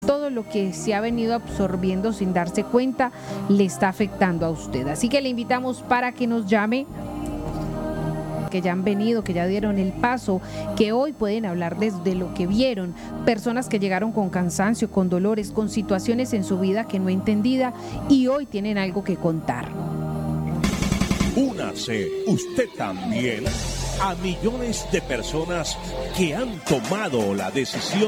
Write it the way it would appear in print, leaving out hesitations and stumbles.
todo lo que se ha venido absorbiendo sin darse cuenta le está afectando a usted. Así que le invitamos para que nos llame, que ya han venido, que ya dieron el paso, que hoy pueden hablar desde lo que vieron, personas que llegaron con cansancio, con dolores, con situaciones en su vida que no entendida y hoy tienen algo que contar. Únase usted también a millones de personas que han tomado la decisión